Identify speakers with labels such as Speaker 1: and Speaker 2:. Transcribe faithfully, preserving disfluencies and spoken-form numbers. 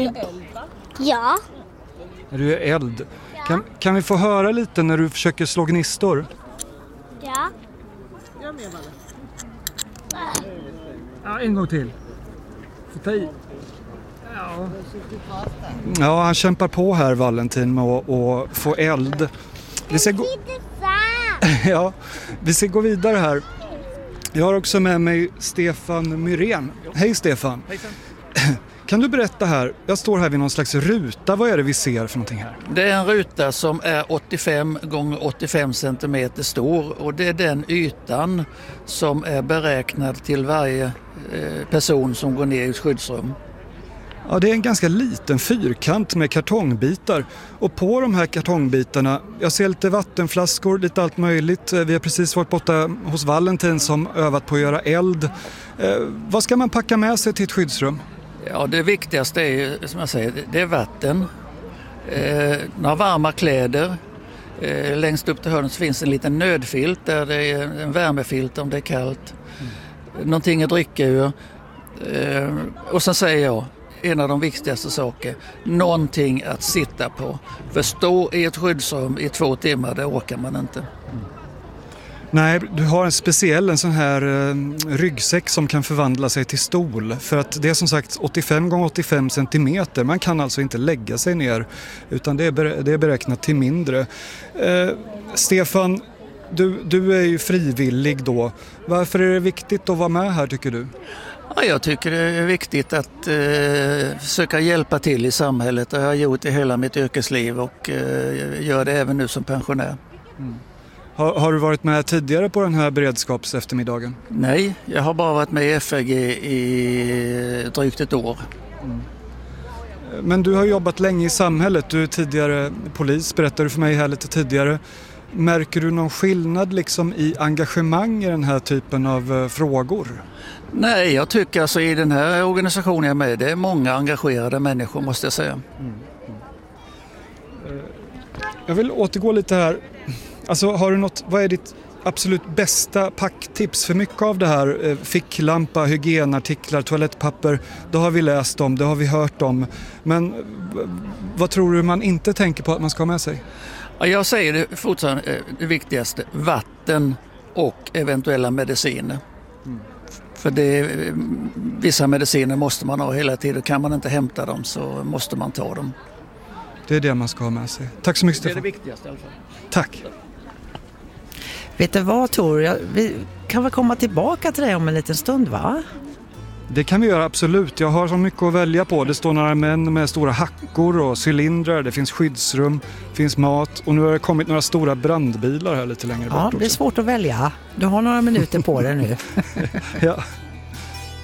Speaker 1: eld, va? Ja.
Speaker 2: Du är eld. Ja. Kan, kan vi få höra lite när du försöker slå gnistor?
Speaker 1: Ja.
Speaker 2: Jag med, Valle. Ja, en gång till. Få ta i. Ja. Ja, han kämpar på här, Valentin, med att, att få eld. Vi ska gå... Ja, vi ska gå vidare här. Jag har också med mig Stefan Myrén. Hej Stefan.
Speaker 3: Hejsan.
Speaker 2: Kan du berätta här, jag står här vid någon slags ruta, vad är det vi ser för någonting här?
Speaker 3: Det är en ruta som är åttiofem gånger åttiofem centimeter stor och det är den ytan som är beräknad till varje person som går ner i ett skyddsrum.
Speaker 2: Ja, det är en ganska liten fyrkant med kartongbitar och på de här kartongbitarna, jag ser lite vattenflaskor, lite allt möjligt. Vi har precis varit borta hos Valentin som övat på att göra eld. Eh, vad ska man packa med sig till ett skyddsrum?
Speaker 3: Ja, det viktigaste är, som jag säger, det är vatten, eh, några varma kläder. Eh, längst upp till hörnet finns en liten nödfilt där det är en värmefilt om det är kallt. Mm. Någonting att dricka ur. Eh, och sen säger jag, en av de viktigaste saker, någonting att sitta på. För stå i ett skyddsrum i två timmar, det orkar man inte. Mm.
Speaker 2: Nej, du har en speciell en sån här eh, ryggsäck som kan förvandla sig till stol. För att det är som sagt åttiofem gånger åttiofem centimeter. Man kan alltså inte lägga sig ner utan det är, berä- det är beräknat till mindre. Eh, Stefan, du, du är ju frivillig då. Varför är det viktigt att vara med här tycker du?
Speaker 3: Ja, jag tycker det är viktigt att eh, försöka hjälpa till i samhället. Jag har gjort det hela mitt yrkesliv och eh, gör det även nu som pensionär.
Speaker 2: Mm. Har, har du varit med tidigare på den här beredskapseftermiddagen?
Speaker 3: Nej, jag har bara varit med i F R G i drygt ett år.
Speaker 2: Mm. Men du har jobbat länge i samhället. Du är tidigare polis, berättade du för mig här lite tidigare. Märker du någon skillnad liksom i engagemang i den här typen av uh, frågor?
Speaker 3: Nej, jag tycker alltså i den här organisationen jag är med, det är många engagerade människor måste jag säga. Mm.
Speaker 2: Mm. Jag vill återgå lite här. Alltså har du något, vad är ditt absolut bästa packtips? För mycket av det här, ficklampa, hygienartiklar, toalettpapper, det har vi läst om, det har vi hört om. Men vad tror du man inte tänker på att man ska ha med sig?
Speaker 3: Ja, jag säger det fortfarande det viktigaste, vatten och eventuella mediciner. Mm. För det, vissa mediciner måste man ha hela tiden, kan man inte hämta dem så måste man ta dem.
Speaker 2: Det är det man ska ha med sig. Tack så mycket Stefan.
Speaker 3: Det är det viktigaste i alla fall.
Speaker 2: Tack.
Speaker 4: Vet du vad Tor, jag, vi kan väl komma tillbaka till dig om en liten stund va?
Speaker 2: Det kan vi göra absolut. Jag har så mycket att välja på. Det står några män med stora hackor och cylindrar. Det finns skyddsrum, det finns mat och nu har det kommit några stora brandbilar här lite längre bort.
Speaker 4: Ja, det är svårt att välja. Du har några minuter på dig nu.
Speaker 2: Ja.